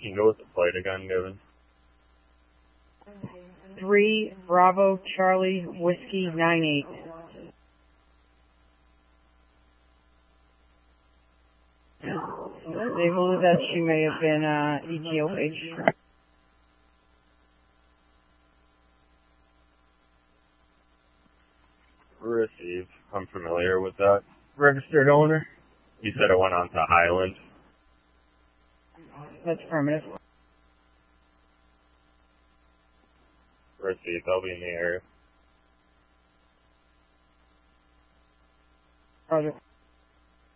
can go with the flight again, Given. 3 Bravo Charlie Whiskey 98. They believe that she may have been ETOH. Receive. I'm familiar with that. Registered owner? You said it went on to Highland. That's affirmative. Receive. I'll be in the area. Roger.